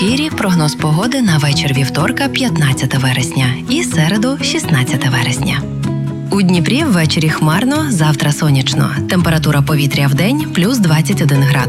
ефірі прогноз погоди на вечір вівторка, 15 вересня і середу, 16 вересня. У Дніпрі ввечері хмарно, завтра сонячно. Температура повітря вдень – плюс 21 градус.